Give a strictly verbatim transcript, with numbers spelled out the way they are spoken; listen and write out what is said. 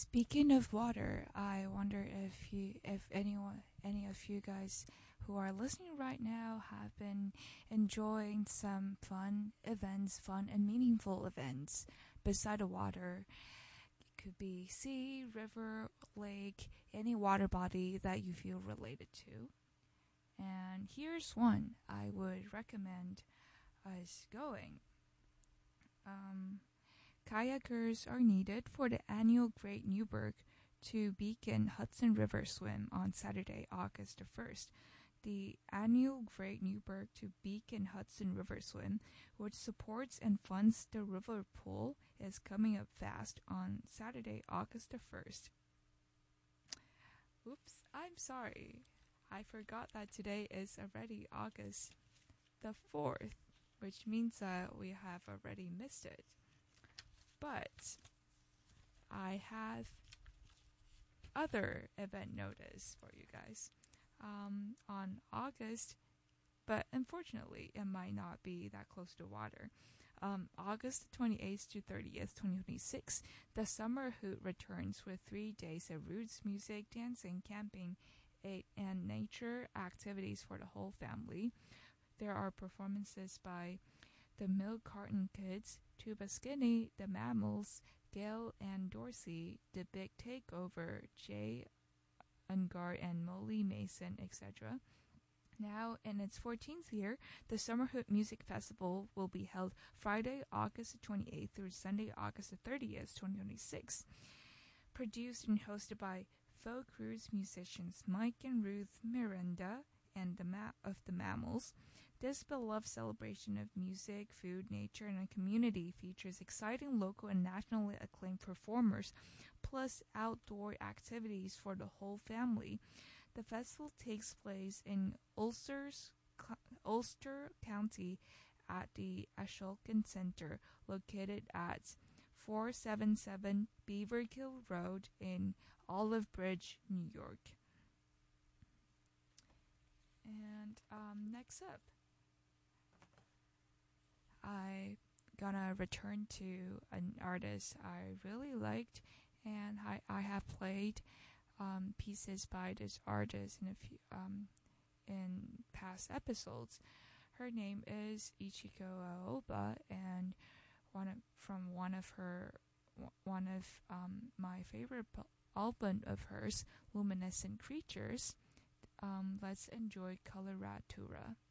Speaking of water, I wonder if you, if anyone, any of you guys who are listening right now have been enjoying some fun events, fun and meaningful events beside the water. It could be sea, river, lake, any water body that you feel related to. And here's one I would recommend us going. Um, Kayakers are needed for the annual Great Newburgh to Beacon Hudson River Swim on Saturday, August the first. The annual Great Newburgh to Beacon Hudson River Swim, which supports and funds the river pool, is coming up fast on Saturday, August the first. Oops, I'm sorry. I forgot that today is already August the fourth, which means that we have already missed it. But I have other event notice for you guys um, on August, but unfortunately it might not be that close to water. Um, August twenty-eighth to thirtieth, twenty twenty-six, the Summer Hoot returns with three days of roots, music, dancing, camping, and nature activities for the whole family. There are performances by the Milk Carton Kids, Tuba Skinny, the Mammals, Gail and Dorsey, The Big Takeover, Jay Ungar and Molly Mason, et cetera. Now, in its fourteenth year, the Summer Hoot Music Festival will be held Friday, August twenty-eighth through Sunday, August thirtieth, twenty twenty-six. Produced and hosted by folk roots musicians Mike and Ruth Miranda and the Ma- of the Mammals. This beloved celebration of music, food, nature, and a community features exciting local and nationally acclaimed performers, plus outdoor activities for the whole family. The festival takes place in Ulster's, Ulster County at the Ashokan Center, located at four seventy-seven Beaverkill Road in Olive Bridge, New York. And um, next up, I gonna return to an artist I really liked, and I, I have played um, pieces by this artist in a few um, in past episodes. Her name is Ichiko Aoba, and one of, from one of her one of um, my favorite album of hers, Luminescent Creatures. Um, let's enjoy Coloratura.